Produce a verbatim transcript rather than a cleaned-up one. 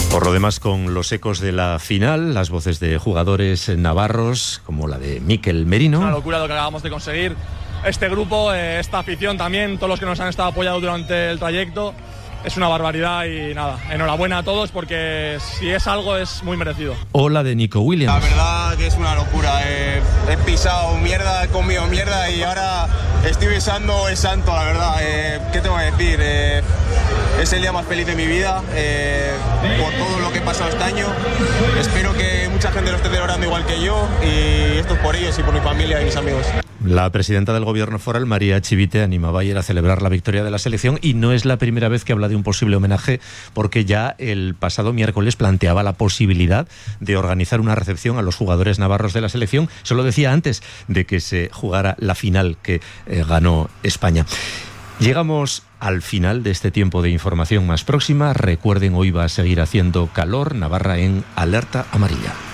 Por lo demás, con los ecos de la final, las voces de jugadores navarros, como la de Mikel Merino. Una locura lo que acabamos de conseguir. Este grupo, eh, esta afición también, todos los que nos han estado apoyando durante el trayecto. Es una barbaridad y nada, enhorabuena a todos porque si es algo es muy merecido. O la de Nico Williams. La verdad que es una locura, eh, he pisado mierda, he comido mierda y ahora estoy besando el santo, la verdad. Eh, ¿Qué te voy a decir? Eh, es el día más feliz de mi vida, eh, por todo lo que he pasado este año. Espero que mucha gente lo esté celebrando igual que yo y esto es por ellos y por mi familia y mis amigos. La presidenta del Gobierno foral, María Chivite, animaba ayer a celebrar la victoria de la selección y no es la primera vez que habla de un posible homenaje porque ya el pasado miércoles planteaba la posibilidad de organizar una recepción a los jugadores navarros de la selección. Se lo decía antes de que se jugara la final que eh, ganó España. Llegamos al final de este tiempo de información más próxima. Recuerden, hoy va a seguir haciendo calor. Navarra en alerta amarilla.